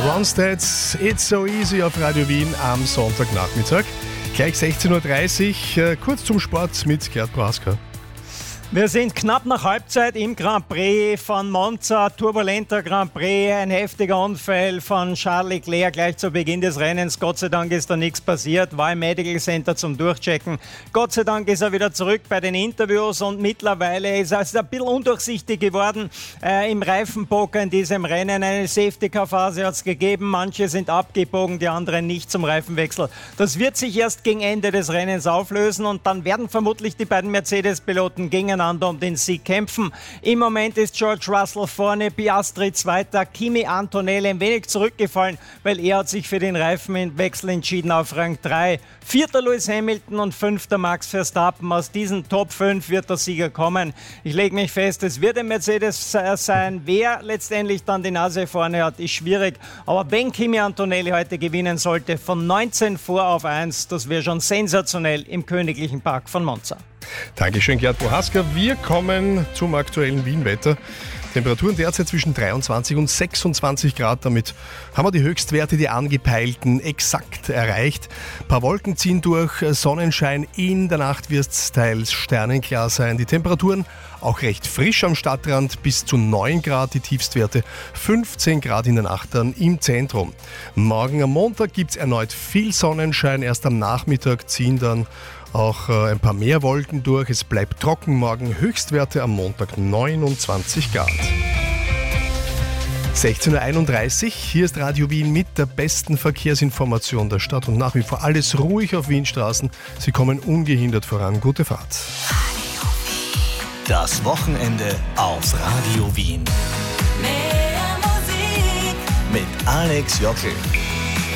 Ronstadts It's So Easy auf Radio Wien am Sonntagnachmittag. Gleich 16.30 Uhr, kurz zum Sport mit Gerd Prohaska. Wir sind knapp nach Halbzeit im Grand Prix von Monza, turbulenter Grand Prix, ein heftiger Unfall von Charles Leclerc gleich zu Beginn des Rennens. Gott sei Dank ist da nichts passiert, war im Medical Center zum Durchchecken. Gott sei Dank ist er wieder zurück bei den Interviews und mittlerweile ist er ein bisschen undurchsichtig geworden im Reifenpoker in diesem Rennen. Eine Safety-Car-Phase hat es gegeben, manche sind abgebogen, die anderen nicht zum Reifenwechsel. Das wird sich erst gegen Ende des Rennens auflösen und dann werden vermutlich die beiden Mercedes-Piloten gegeneinander um den Sieg kämpfen. Im Moment ist George Russell vorne, Piastri Zweiter, Kimi Antonelli ein wenig zurückgefallen, weil er hat sich für den Reifenwechsel entschieden auf Rang 3. Vierter Lewis Hamilton und fünfter Max Verstappen. Aus diesen Top 5 wird der Sieger kommen. Ich lege mich fest, es wird ein Mercedes sein. Wer letztendlich dann die Nase vorne hat, ist schwierig. Aber wenn Kimi Antonelli heute gewinnen sollte, von 19 vor auf 1, das wäre schon sensationell im Königlichen Park von Monza. Dankeschön, Gerd Prohaska. Wir kommen zum aktuellen Wien-Wetter. Temperaturen derzeit zwischen 23 und 26 Grad. Damit haben wir die Höchstwerte, die angepeilten, exakt erreicht. Ein paar Wolken ziehen durch, Sonnenschein. In der Nacht wird es teils sternenklar sein. Die Temperaturen auch recht frisch am Stadtrand, bis zu 9 Grad die Tiefstwerte, 15 Grad in der Nacht dann im Zentrum. Morgen am Montag gibt es erneut viel Sonnenschein. Erst am Nachmittag ziehen dann auch ein paar mehr Wolken durch. Es bleibt trocken morgen. Höchstwerte am Montag 29 Grad. 16.31 Uhr. Hier ist Radio Wien mit der besten Verkehrsinformation der Stadt und nach wie vor alles ruhig auf Wienstraßen. Sie kommen ungehindert voran. Gute Fahrt. Das Wochenende auf Radio Wien. Mehr Musik mit Alex Jockel.